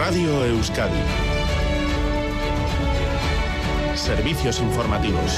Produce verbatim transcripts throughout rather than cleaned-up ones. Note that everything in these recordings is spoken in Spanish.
Radio Euskadi. Servicios informativos.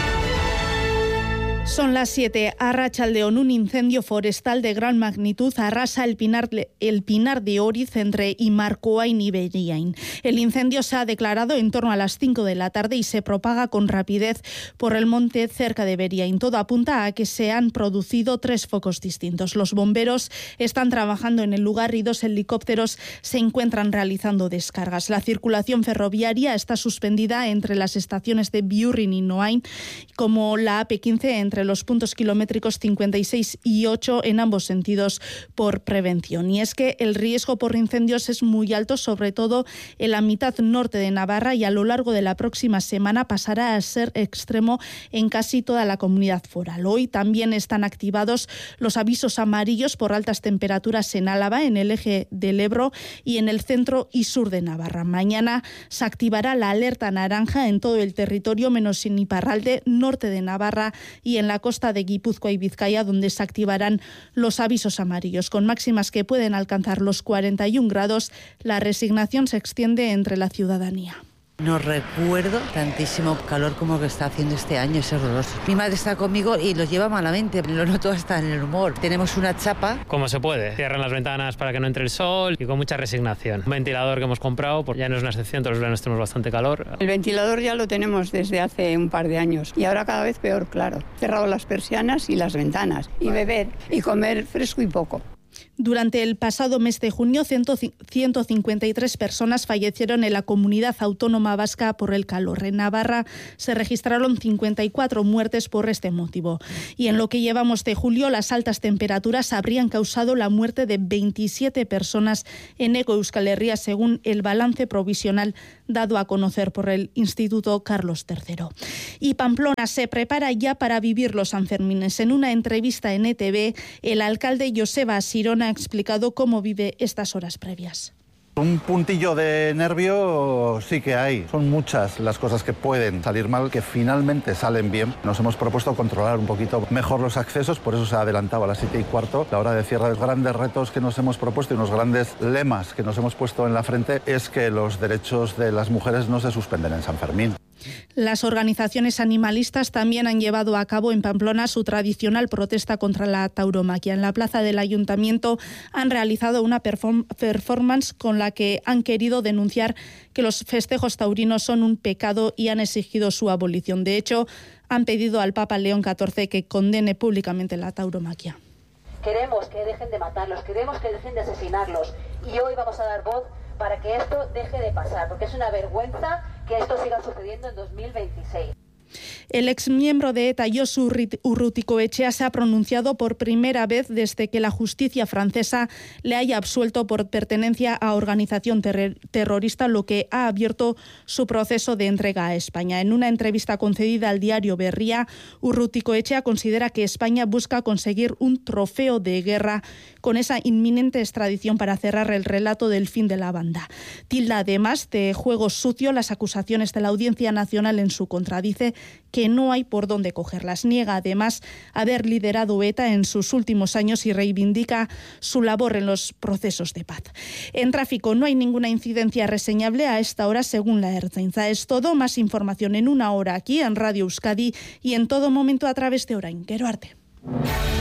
Son las siete. Arratsaldeon, un incendio forestal de gran magnitud arrasa el pinar, el pinar de Oriz entre Imarcoain y Beriain. El incendio se ha declarado en torno a las cinco de la tarde y se propaga con rapidez por el monte cerca de Beriain. Todo apunta a que se han producido tres focos distintos. Los bomberos están trabajando en el lugar y dos helicópteros se encuentran realizando descargas. La circulación ferroviaria está suspendida entre las estaciones de Biurrin y Noain, como la A P quince entre los puntos kilométricos cincuenta y seis y ocho en ambos sentidos por prevención. Y es que el riesgo por incendios es muy alto, sobre todo en la mitad norte de Navarra, y a lo largo de la próxima semana pasará a ser extremo en casi toda la comunidad foral. Hoy también están activados los avisos amarillos por altas temperaturas en Álava, en el eje del Ebro y en el centro y sur de Navarra. Mañana se activará la alerta naranja en todo el territorio, menos en Iparralde, norte de Navarra, y en la costa de Guipúzcoa y Vizcaya, donde se activarán los avisos amarillos. Con máximas que pueden alcanzar los cuarenta y un grados, la resignación se extiende entre la ciudadanía. No recuerdo tantísimo calor como que está haciendo este año, es horroroso. Mi madre está conmigo y lo lleva malamente, lo noto hasta en el humor. Tenemos una chapa. Como se puede, cierran las ventanas para que no entre el sol y con mucha resignación. Un ventilador que hemos comprado, pues ya no es una excepción, todos los veranos tenemos bastante calor. El ventilador ya lo tenemos desde hace un par de años y ahora cada vez peor, claro. Cerrado las persianas y las ventanas y beber y comer fresco y poco. Durante el pasado mes de junio, ciento cincuenta y tres personas fallecieron en la comunidad autónoma vasca por el calor. En Navarra se registraron cincuenta y cuatro muertes por este motivo. Y en lo que llevamos de julio, las altas temperaturas habrían causado la muerte de veintisiete personas en Hego Euskal Herria, según el balance provisional dado a conocer por el Instituto Carlos tercero. Y Pamplona se prepara ya para vivir los Sanfermines. En una entrevista en E T V, el alcalde Joseba Sirón ha explicado cómo vive estas horas previas. Un puntillo de nervio sí que hay. Son muchas las cosas que pueden salir mal, que finalmente salen bien. Nos hemos propuesto controlar un poquito mejor los accesos, por eso se ha adelantado a las siete y cuarto. La hora de cierre. Los grandes retos que nos hemos propuesto y unos grandes lemas que nos hemos puesto en la frente es que los derechos de las mujeres no se suspenden en San Fermín. Las organizaciones animalistas también han llevado a cabo en Pamplona su tradicional protesta contra la tauromaquia. En la plaza del Ayuntamiento han realizado una perform- performance con la que han querido denunciar que los festejos taurinos son un pecado y han exigido su abolición. De hecho, han pedido al Papa León catorce que condene públicamente la tauromaquia. Queremos que dejen de matarlos, queremos que dejen de asesinarlos, y hoy vamos a dar voz para que esto deje de pasar, porque es una vergüenza que esto siga sucediendo en dos mil veintiséis. El exmiembro de ETA, Josu Urrutikoetxea, se ha pronunciado por primera vez desde que la justicia francesa le haya absuelto por pertenencia a organización ter- terrorista, lo que ha abierto su proceso de entrega a España. En una entrevista concedida al diario Berria, Urrutikoetxea considera que España busca conseguir un trofeo de guerra con esa inminente extradición para cerrar el relato del fin de la banda. Tilda además de juego sucio las acusaciones de la Audiencia Nacional en su contra. Dice que no hay por dónde cogerlas. Niega además haber liderado ETA en sus últimos años y reivindica su labor en los procesos de paz. En tráfico no hay ninguna incidencia reseñable a esta hora según la Ertzaintza. Es todo. Más información en una hora aquí en Radio Euskadi y en todo momento a través de Orain. Gero arte.